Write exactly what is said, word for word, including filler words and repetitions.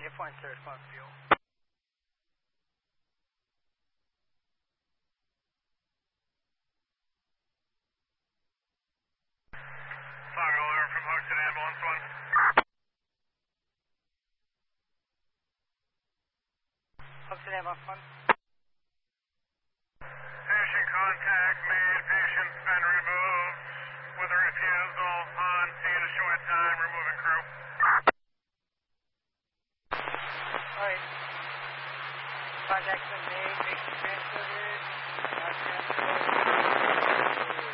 Negative one, third one, fuel. Fargo over from Houston, ambulance one. Houston, ambulance one. Patient contact made, patient's been removed with a refusal on scene a short time, removing crew. Alright. Contact's been made, patient transported, not transported.